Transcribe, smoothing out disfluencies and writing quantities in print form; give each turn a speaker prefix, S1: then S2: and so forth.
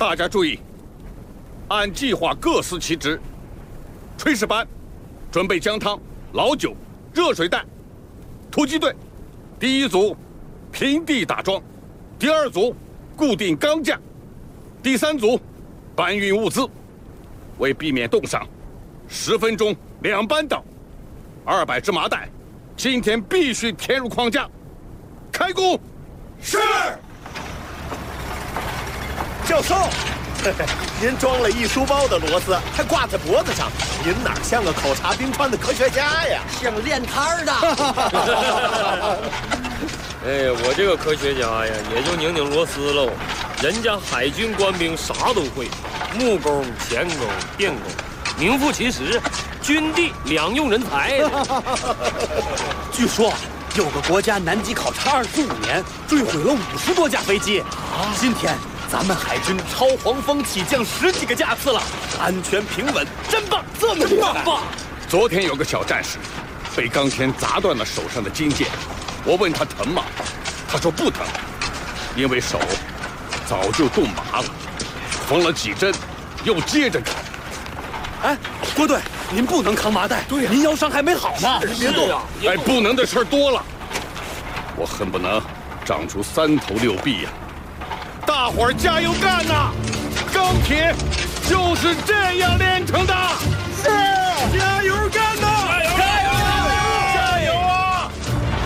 S1: 大家注意，按计划各司其职。炊事班准备姜汤、老酒、热水袋。突击队第一组平地打桩，第二组固定钢架，第三组搬运物资。为避免冻伤，10分钟2班倒，200只麻袋，今天必须填入框架。开工。
S2: 是。教授，您装了一书包的螺丝，还挂在脖子上，您哪像个口察冰川的科学家呀？
S3: 像练摊的。
S4: 哎，我这个科学家呀，也就拧拧螺丝喽。人家海军官兵啥都会，木工、钳工、电工，名副其实，军地两用人才。
S3: 据说有个国家南极考察25年，坠毁了50多架飞机。今天咱们海军超黄蜂起降10几个架次了，安全平稳，真棒！这么棒！
S1: 昨天有个小战士被钢钳砸断了手上的筋腱，我问他疼吗？他说不疼，因为手早就冻麻了，缝了几针，又接着砍。
S3: 哎，郭队，您不能扛麻袋，对呀，您腰伤还没好呢。
S4: 别动啊！
S1: 哎，不能的事儿多了，我恨不能长出3头6臂呀！大伙儿加油干呐！钢铁就是这样炼成的。
S2: 是，加油干！